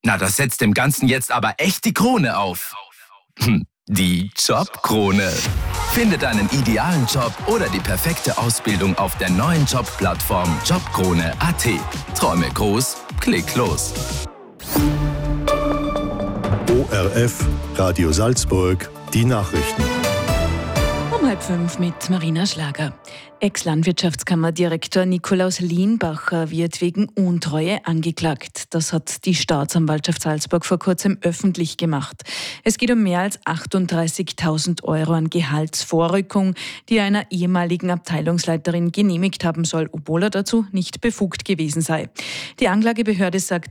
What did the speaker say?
Na, das setzt dem Ganzen jetzt aber echt die Krone auf. Die Jobkrone. Finde deinen idealen Job oder die perfekte Ausbildung auf der neuen Jobplattform jobkrone.at. Träume groß, klick los. ORF, Radio Salzburg, die Nachrichten. Um 4:30 mit Marina Schlager. Ex-Landwirtschaftskammerdirektor Nikolaus Lienbacher wird wegen Untreue angeklagt. Das hat die Staatsanwaltschaft Salzburg vor kurzem öffentlich gemacht. Es geht um mehr als 38.000 € an Gehaltsvorrückung, die er einer ehemaligen Abteilungsleiterin genehmigt haben soll, obwohl er dazu nicht befugt gewesen sei. Die Anklagebehörde sagt